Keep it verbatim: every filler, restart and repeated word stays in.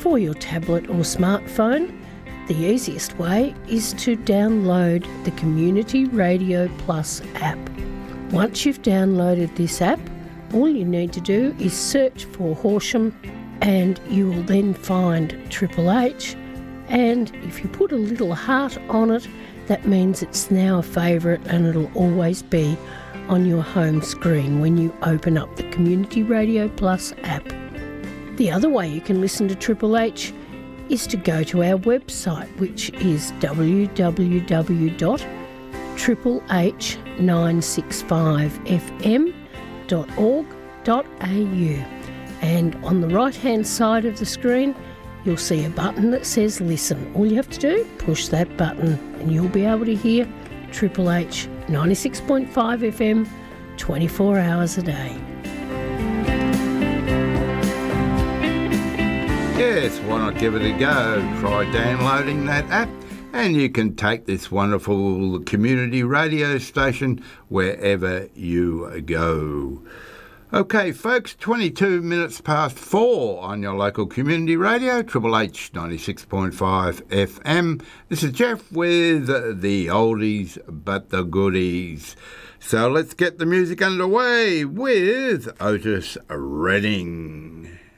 for your tablet or smartphone, the easiest way is to download the Community Radio Plus app. Once you've downloaded this app, all you need to do is search for Horsham and you will then find Triple H, and if you put a little heart on it, that means it's now a favourite and it'll always be on your home screen when you open up the Community Radio Plus app. The other way you can listen to Triple H is to go to our website, which is w w w dot triple h nine six five f m dot org dot a u. And on the right-hand side of the screen, you'll see a button that says Listen. All you have to do, push that button, and you'll be able to hear Triple H ninety-six point five F M twenty-four hours a day. Yes, why not give it a go? Try downloading that app and you can take this wonderful community radio station wherever you go. Okay, folks, twenty-two minutes past four on your local community radio, Triple H ninety-six point five F M. This is Jeff with the oldies but the goodies. So let's get the music underway with Otis Redding.